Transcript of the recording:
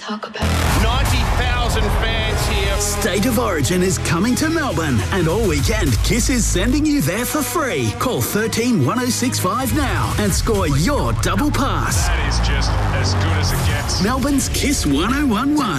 talk about. 90,000 fans here. State of Origin is coming to Melbourne, and all weekend Kiss is sending you there for free. Call 13 1065 now and score your double pass. That is just as good as it gets. Melbourne's Kiss 1011.